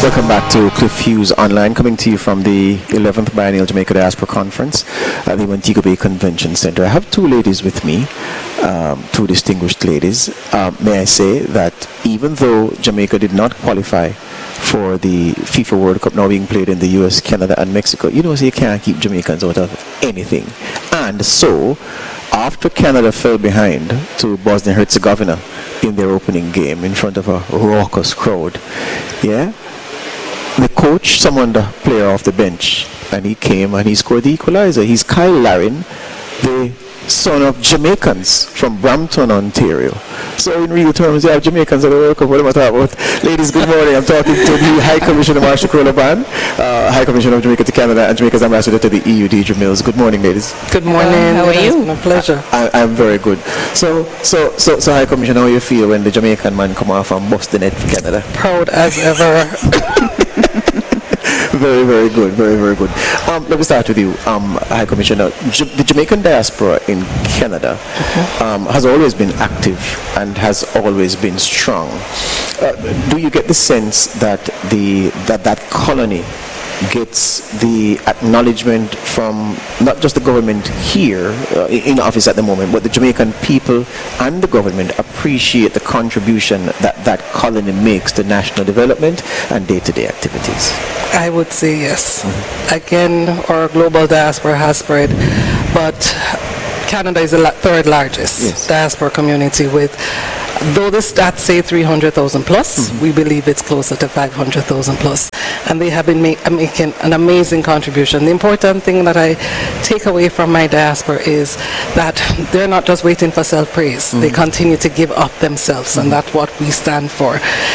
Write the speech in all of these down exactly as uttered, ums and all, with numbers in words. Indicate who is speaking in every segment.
Speaker 1: Welcome back to Cliff Hughes Online, coming to you from the eleventh Biennial Jamaica Diaspora Conference at the Montego Bay Convention Center. I have two ladies with me, um, two distinguished ladies. Uh, may I say that even though Jamaica did not qualify for the FIFA World Cup now being played in the U S, Canada, and Mexico, you know, so you can't keep Jamaicans out of anything. And so, after Canada fell behind to Bosnia-Herzegovina in their opening game in front of a raucous crowd, yeah, the coach summoned a player off the bench, and he came and he scored the equalizer. He's Kyle Larin, the son of Jamaicans from Brampton, Ontario. So in real terms, you have Jamaicans at the World Cup. What am I talking about? Ladies, good morning. I'm talking to the High Commissioner Marsha Kroloban, uh, High Commissioner of Jamaica to Canada and Jamaica's Ambassador to the E U, Deidre Mills. Good morning, ladies.
Speaker 2: Good morning.
Speaker 3: How are you?
Speaker 2: My pleasure.
Speaker 1: I, I'm very good. So, so, so, so, High Commissioner, how you feel when the Jamaican man come off and bust the net for Canada?
Speaker 2: Proud as ever.
Speaker 1: Very, very good. Very, very good. Um, let me start with you, um, High Commissioner. J- the Jamaican diaspora in Canada mm-hmm. um, has always been active and has always been strong. Uh, do you get the sense that the that that colony gets the acknowledgement from not just the government here uh, in office at the moment, but the Jamaican people and the government appreciate the contribution that that colony makes to national development and day-to-day activities?
Speaker 2: I would say yes. Mm-hmm. Again, our global diaspora has spread, but Canada is the la- third largest yes. diaspora community with, though the stats say three hundred thousand plus, mm-hmm. we believe it's closer to five hundred thousand plus. And they have been ma- making an amazing contribution. The important thing that I take away from my diaspora is that they're not just waiting for self-praise. Mm-hmm. They continue to give of themselves, mm-hmm. and that's what we stand for.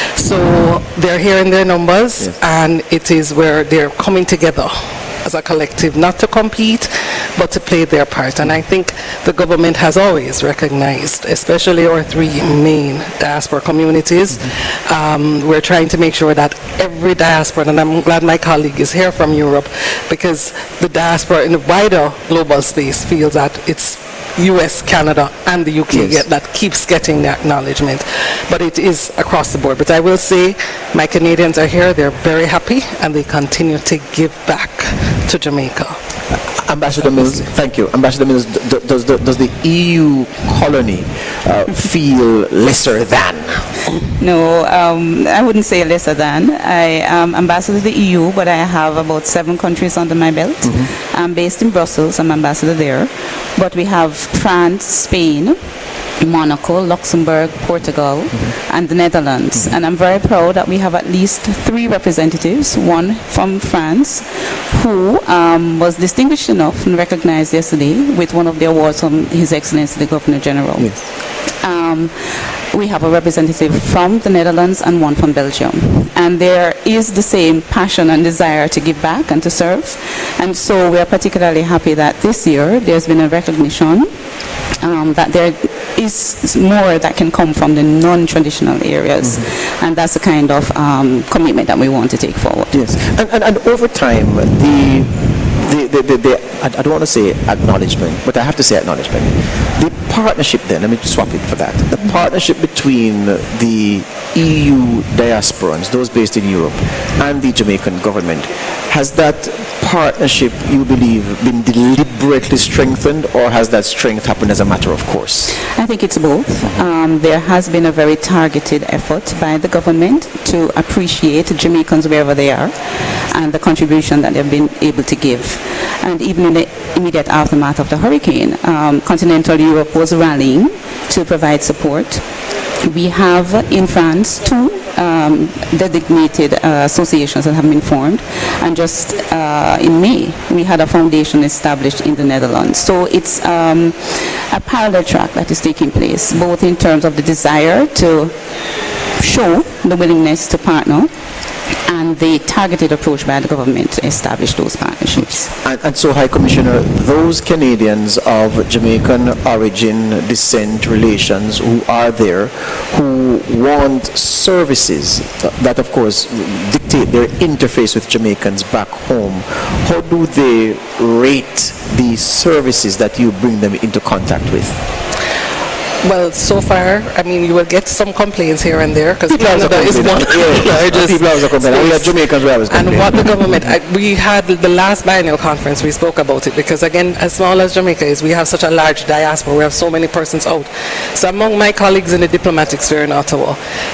Speaker 2: So they're here in their numbers, yes. and it is where they're coming together as a collective, not to compete, but to play their part. And I think the government has always recognized, especially our three main diaspora communities, mm-hmm. um, we're trying to make sure that every diaspora, and I'm glad my colleague is here from Europe, because the diaspora in the wider global space feels that it's U S, Canada, and the U K yes. get, that keeps getting the acknowledgement. But it is across the board. But I will say, my Canadians are here, they're very happy, and they continue to give back to Jamaica.
Speaker 1: Ambassador Mills, thank you. Ambassador Mills, d- does, the, does the E U colony uh, feel lesser than?
Speaker 3: No, um, I wouldn't say lesser than. I am ambassador to the E U, but I have about seven countries under my belt. Mm-hmm. I'm based in Brussels. I'm ambassador there. But we have France, Spain, Monaco, Luxembourg, Portugal, mm-hmm. and the Netherlands. Mm-hmm. And I'm very proud that we have at least three representatives, one from France, who um, was distinguished enough and recognized yesterday with one of the awards from His Excellency the Governor General. Yes. Um, we have a representative from the Netherlands and one from Belgium. And there is the same passion and desire to give back and to serve. And so we are particularly happy that this year there's been a recognition um, that there is more that can come from the non-traditional areas. Mm-hmm. And that's the kind of um, commitment that we want to take forward.
Speaker 1: Yes. And, and, and over time, the... The, the, the, the, I don't want to say acknowledgement, but I have to say acknowledgement. The partnership then, let me swap it for that. The partnership between the E U diasporans, those based in Europe, and the Jamaican government, has that partnership, you believe, been deliberately strengthened, or has that strength happened as a matter of course?
Speaker 3: I think it's both. Mm-hmm. Um, there has been a very targeted effort by the government to appreciate Jamaicans wherever they are and the contribution that they've been able to give. And even in the immediate aftermath of the hurricane, um, continental Europe was rallying to provide support. We have in France two um, designated uh, associations that have been formed, and just uh, in May we had a foundation established in the Netherlands. So it's um, a parallel track that is taking place, both in terms of the desire to show the willingness to partner and the targeted approach by the government to establish those partnerships.
Speaker 1: And, and so, High Commissioner, those Canadians of Jamaican origin, descent, relations who are there, who want services that, of course, dictate their interface with Jamaicans back home, how do they rate the services that you bring them into contact with?
Speaker 2: Well, so far, I mean, you will get some complaints here and there because Canada is one of the largest.
Speaker 1: People are complaining. We have Jamaicans who always complain.
Speaker 2: And what the government, I, we had the last biennial conference, we spoke about it because, again, as small as Jamaica is, we have such a large diaspora. We have so many persons out. So among my colleagues in the diplomatic sphere in Ottawa,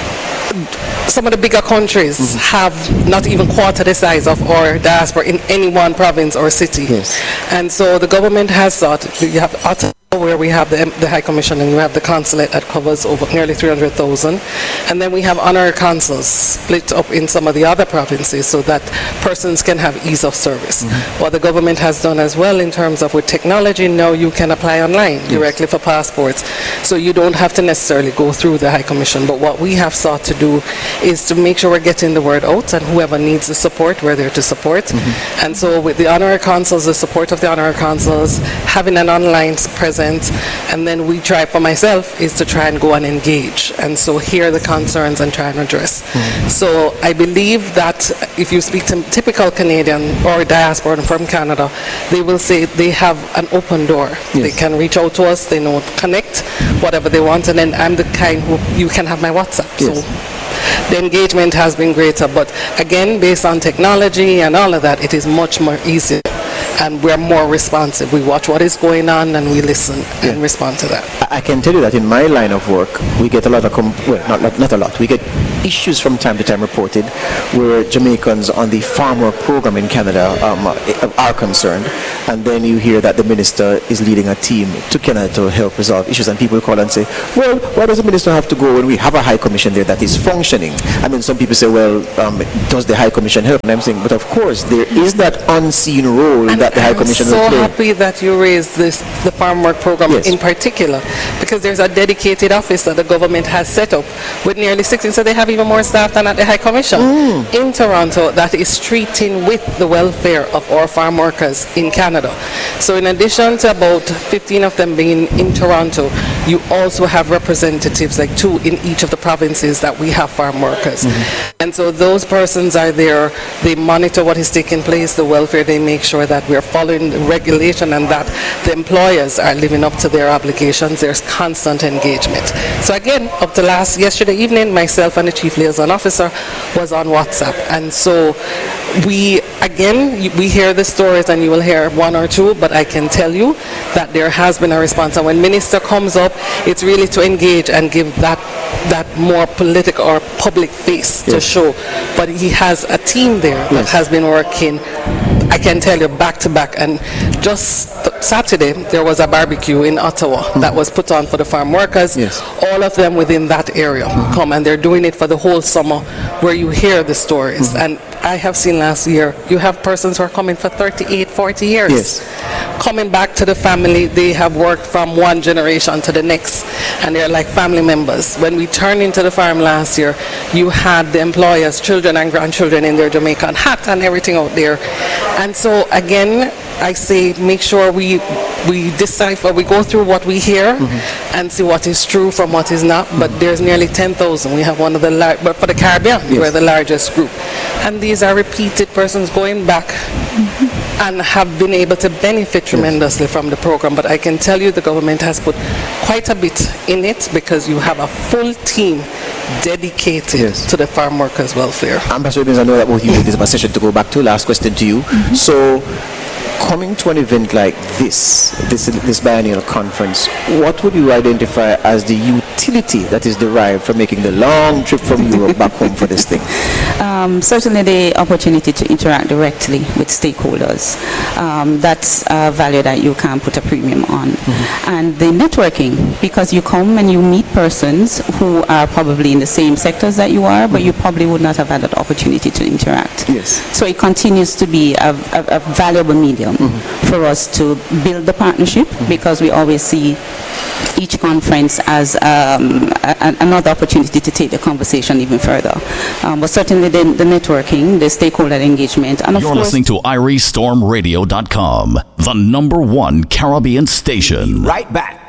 Speaker 2: some of the bigger countries mm-hmm. have not even quarter the size of our diaspora in any one province or city.
Speaker 1: Yes.
Speaker 2: And so the government has thought, you have Ottawa, where we have the, the High Commission, and you have the consulate that covers over nearly three hundred thousand. And then we have honorary consuls split up in some of the other provinces so that persons can have ease of service. Mm-hmm. What the government has done as well in terms of with technology, now you can apply online yes. directly for passports. So you don't have to necessarily go through the High Commission. But what we have sought to do is to make sure we're getting the word out, and whoever needs the support, we're there to support. Mm-hmm. And so with the honorary consuls, the support of the honorary consuls, having an online presence, and then we try, for myself, is to try and go and engage, and so hear the concerns and try and address. Mm-hmm. So I believe that if you speak to typical Canadian or diaspora from Canada, they will say they have an open door. Yes. They can reach out to us, they know connect, whatever they want, and then I'm the kind who, you can have my WhatsApp. Yes. So the engagement has been greater, but again, based on technology and all of that, it is much more easier. And we're more responsive. We watch what is going on and we listen yeah. and respond to that.
Speaker 1: I can tell you that in my line of work, we get a lot of, com- well, not, not, not a lot, we get issues from time to time reported where Jamaicans on the farm work program in Canada um, are concerned, and then you hear that the minister is leading a team to Canada to help resolve issues, and people call and say, well, why does the minister have to go when we have a High Commission there that is functioning? And then some people say, well, um, does the High Commission help? And I'm saying, but of course, there is that unseen role
Speaker 2: and
Speaker 1: that the High Commission
Speaker 2: will play.
Speaker 1: I'm
Speaker 2: so happy that you raised this, the farm work program yes. in particular, because there's a dedicated office that the government has set up with nearly sixteen, so they have even more staff than at the High Commission mm. in Toronto that is treating with the welfare of our farm workers in Canada. So in addition to about fifteen of them being in Toronto, you also have representatives, like two in each of the provinces that we have farm workers. Mm-hmm. And so those persons are there, they monitor what is taking place, the welfare, they make sure that we're following the regulation and that the employers are living up to their obligations. There's constant engagement. So again, up to last yesterday evening, myself and the Chief Liaison Officer was on WhatsApp. And so we, again, we hear the stories and you will hear one or two, but I can tell you that there has been a response. And when Minister comes up, it's really to engage and give that that more political or public face yes. to show. But he has a team there yes. that has been working, I can tell you, back to back. And just Saturday, there was a barbecue in Ottawa mm-hmm. that was put on for the farm workers. Yes. All of them within that area mm-hmm. come, and they're doing it for the whole summer, where you hear the stories. Mm-hmm. And I have seen last year, you have persons who are coming for thirty-eight, forty years. Yes. Coming back to the family, they have worked from one generation to the next, and they're like family members. When we turned into the farm last year, you had the employers, children and grandchildren in their Jamaican hat and everything out there. And so again, I say make sure we we decipher, we go through what we hear mm-hmm. and see what is true from what is not. Mm-hmm. But there's nearly ten thousand. We have one of the lar- but for the Caribbean, yes. we're the largest group. And these are repeated persons going back mm-hmm. and have been able to benefit tremendously yes. from the program. But I can tell you the government has put quite a bit in it, because you have a full team dedicated yes. to the farm workers' welfare.
Speaker 1: Ambassador Binns, I know that both you need this session to go back to. Last question to you. Mm-hmm. So, coming to an event like this, this this biennial conference, what would you identify as the utility that is derived from making the long trip from Europe back home for this thing?
Speaker 3: Um, certainly the opportunity to interact directly with stakeholders. Um, that's a value that you can put a premium on. Mm-hmm. And the networking, because you come and you meet persons who are probably in the same sectors that you are, but mm-hmm. you probably would not have had that opportunity to interact.
Speaker 1: Yes.
Speaker 3: So it continues to be a, a, a valuable medium mm-hmm. for us to build the partnership, mm-hmm. because we always see each conference as um, a, another opportunity to take the conversation even further. Um, but certainly the, the networking, the stakeholder engagement. And of
Speaker 4: You're
Speaker 3: course,
Speaker 4: listening to Irie Storm Radio dot com, the number one Caribbean station.
Speaker 5: Right back.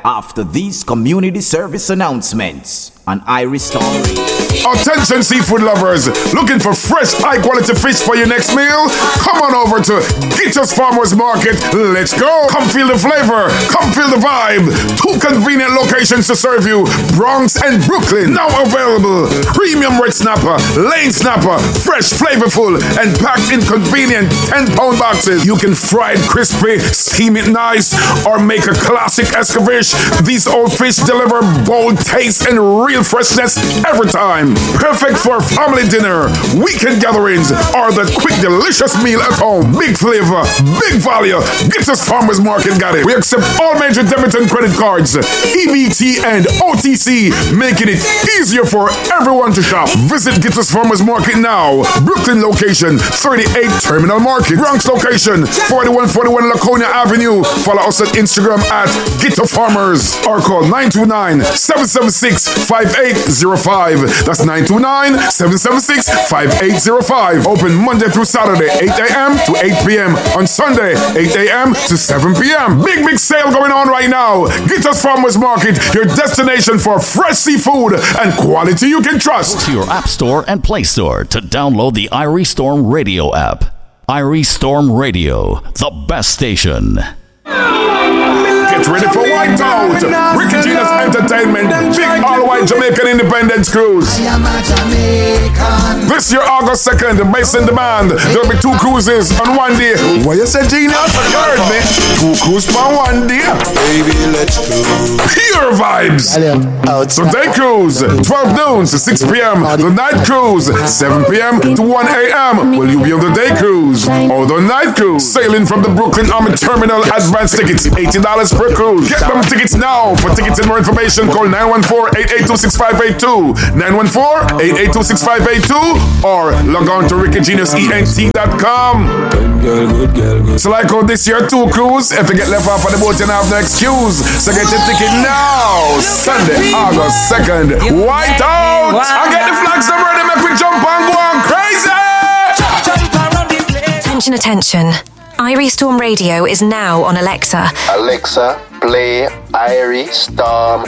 Speaker 4: after these community service announcements on Irish Storm Radio.
Speaker 5: Attention seafood lovers, looking for fresh, high-quality fish for your next meal? Come on over to Gitter's Farmers Market. Let's go. Come feel the flavor. Come feel the vibe. Two convenient locations to serve you, Bronx and Brooklyn. Now available. Premium red snapper, lane snapper, fresh, flavorful, and packed in convenient ten-pound boxes. You can fry it crispy, steam it nice, or make a classic escabeche. These old fish deliver bold taste and real freshness every time. Perfect for family dinner, weekend gatherings, or the quick delicious meal at home. Big flavor, big value. Gitter's Farmers Market got it. We accept all major debit and credit cards, E B T and O T C, making it easier for everyone to shop. Visit Gitter's Farmers Market now. Brooklyn location, thirty-eight Terminal Market. Bronx location, forty-one forty-one Laconia Avenue. Follow us at Instagram at Gitter Farmers or call nine two nine, seven seven six, five eight zero five. That's nine two nine, seven seven six, five eight zero five. Open Monday through Saturday, eight a.m. to eight p.m. On Sunday, eight a.m. to seven p.m. Big, big sale going on right now. Gitter's Farmers Market, your destination for fresh seafood and quality you can trust.
Speaker 6: Go to your App Store and Play Store to download the Irie Storm Radio app. Irie Storm Radio, the best station.
Speaker 5: Get ready for Whiteout, Ricky Genius Entertainment, big all-white Jamaican Independence Cruise. This year, August second, based in demand, there'll be two cruises on one day. What you said, Genius? You heard me. Two cruises on one day. Baby, let's go. Pure vibes. The day cruise, twelve noon to six p.m. The night cruise, seven p.m. to one a.m. Will you be on the day cruise or the night cruise? Sailing from the Brooklyn Army Terminal, advance tickets, eighty dollars per cruise. Get them tickets now. For tickets and more information, call nine one four, eight eight two, six five eight two, nine one four, eight eight two, six five eight two, or log on to ricky genius ent dot com. So like how this year two cruise, if you get left off on the boat, you don't have no excuse. So get your ticket now. Sunday, August second, Whiteout. I get the flags them ready, make we jump and go on crazy.
Speaker 7: Attention, attention. Irie Storm Radio is now on Alexa.
Speaker 8: Alexa, play Irie Storm